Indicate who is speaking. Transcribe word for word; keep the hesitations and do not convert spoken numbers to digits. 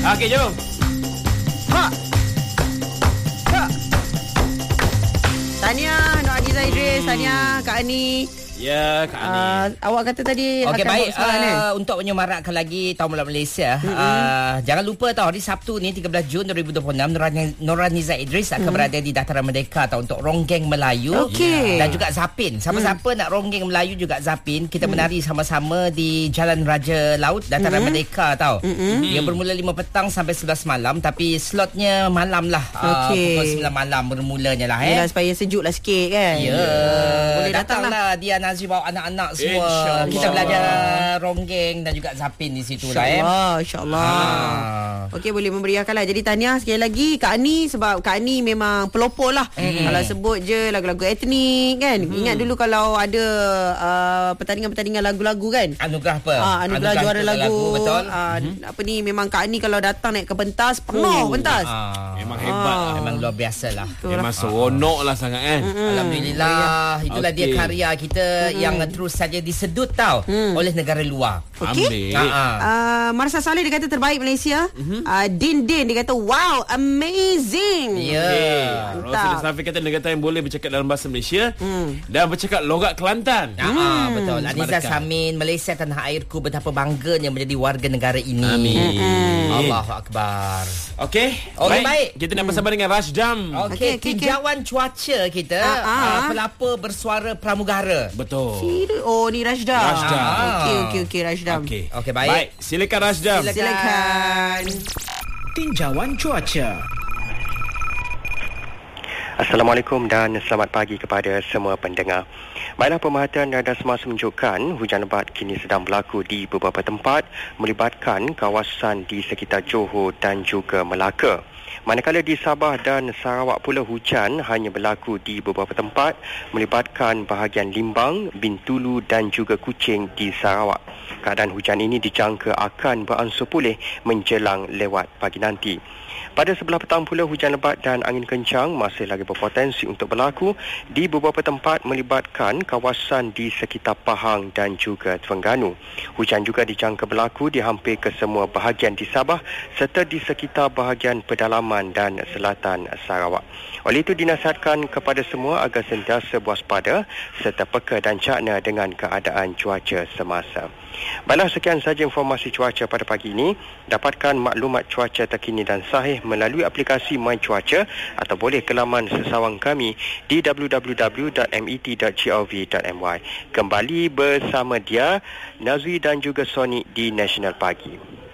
Speaker 1: Okey, jom.
Speaker 2: Ha. Ha. Tahniah Nur Hadiza Idris, tahniah Kak Ani.
Speaker 1: Ya, Kak Ani.
Speaker 2: Uh, awak kata tadi
Speaker 3: Okey,
Speaker 2: akan
Speaker 3: baik.
Speaker 2: bawa soalan,
Speaker 3: Uh,
Speaker 2: eh?
Speaker 3: untuk menyemarakkan lagi Tahun Bulan Malaysia, mm-hmm. uh, jangan lupa tau, hari Sabtu ni tiga belas Jun dua ribu dua puluh enam, Nurhaniza Idris akan mm-hmm. berada di Dataran Merdeka tau, untuk ronggeng Melayu.
Speaker 2: Okey.
Speaker 3: Dan juga Zapin. Siapa-siapa mm. nak ronggeng Melayu juga Zapin, kita mm. menari sama-sama di Jalan Raja Laut Dataran mm-hmm. Merdeka tau. Mm-hmm. Dia bermula lima petang sampai sebelas malam, tapi slotnya malam lah.
Speaker 2: Okay.
Speaker 3: Uh, pukul sembilan malam bermulanya lah, eh.
Speaker 2: Yelah, supaya sejuk lah sikit kan.
Speaker 3: Ya.
Speaker 2: Yeah. Boleh datang
Speaker 3: Datanglah dia Nazri bawa anak-anak semua.
Speaker 1: InsyaAllah.
Speaker 3: Kita belajar ronggeng dan juga Zapin di situ lah, eh.
Speaker 2: InsyaAllah, insyaAllah.
Speaker 3: Ah.
Speaker 2: Okey, boleh memeriahkan lah. Jadi tahniah sekali lagi Kak Ani, sebab Kak Ani memang pelopor lah. Mm. Kalau sebut je lagu-lagu etnik kan. Mm. Ingat dulu kalau ada uh, pertandingan-pertandingan lagu-lagu kan.
Speaker 3: Anugerah apa?
Speaker 2: Ah, anugerah, anugerah juara lagu,
Speaker 3: lagu, betul.
Speaker 2: Uh,
Speaker 3: mm-hmm.
Speaker 2: Apa ni, memang Kak Ani kalau datang naik ke pentas, penuh
Speaker 1: Oh.
Speaker 2: pentas.
Speaker 3: Ah.
Speaker 1: Memang hebat lah.
Speaker 3: Memang luar biasa lah.
Speaker 1: Memang seronok lah sangat kan.
Speaker 2: Mm-mm.
Speaker 3: Alhamdulillah. Itulah
Speaker 1: Okey.
Speaker 3: dia karya kita mm-hmm. yang terus saja disedut tau mm. oleh negara luar.
Speaker 2: Okey.
Speaker 1: Ambil.
Speaker 2: Uh, Marsa Saleh dia kata terbaik Malaysia. Mm-hmm. uh, Din Din dia kata wow, amazing.
Speaker 3: Ya.
Speaker 1: Okay.
Speaker 2: Mantap.
Speaker 1: Rosida Safi kata negara yang boleh bercakap dalam bahasa Malaysia mm. dan bercakap logat Kelantan.
Speaker 3: Ah, ah, betul. Aniza
Speaker 1: Semarkan.
Speaker 3: Samin, Malaysia tanah airku, betapa bangganya menjadi warga negara ini.
Speaker 1: Amin.
Speaker 3: Mm-hmm. Allahu Akbar.
Speaker 1: Okey.
Speaker 3: Okey, baik.
Speaker 1: Kita nak bersama dengan Rashdam.
Speaker 3: Okey,
Speaker 2: Okey, okey,
Speaker 3: tinjauan cuaca kita,
Speaker 2: Ah, ah.
Speaker 3: uh, pelapor bersuara pramugara.
Speaker 1: Betul.
Speaker 2: Serius? Oh, ni Rashdam.
Speaker 1: Rashdam.
Speaker 2: Okey, okey, okey, Rashdam.
Speaker 1: Okey.
Speaker 3: Okey, baik.
Speaker 1: Baik, silakan Rashdam.
Speaker 3: Silakan.
Speaker 2: Silakan.
Speaker 4: Tinjauan cuaca.
Speaker 5: Assalamualaikum dan selamat pagi kepada semua pendengar. Baiklah, pemerhatian radar semasa menunjukkan hujan lebat kini sedang berlaku di beberapa tempat melibatkan kawasan di sekitar Johor dan juga Melaka. Manakala di Sabah dan Sarawak pula hujan hanya berlaku di beberapa tempat melibatkan bahagian Limbang, Bintulu dan juga Kuching di Sarawak. Keadaan hujan ini dijangka akan beransur pulih menjelang lewat pagi nanti. Pada sebelah petang pula hujan lebat dan angin kencang masih lagi berpotensi untuk berlaku di beberapa tempat melibatkan kawasan di sekitar Pahang dan juga Terengganu. Hujan juga dijangka berlaku di hampir ke semua bahagian di Sabah serta di sekitar bahagian pedalaman dan selatan Sarawak. Oleh itu dinasihatkan kepada semua agar sentiasa berwaspada serta peka dan cakna dengan keadaan cuaca semasa. Baiklah, sekian sahaja informasi cuaca pada pagi ini. Dapatkan maklumat cuaca terkini dan sahih melalui aplikasi My Cuaca atau boleh ke laman sesawang kami di w w w dot met dot gov dot my. Kembali bersama dia, Nazwi dan juga Sonic di Nasional Pagi.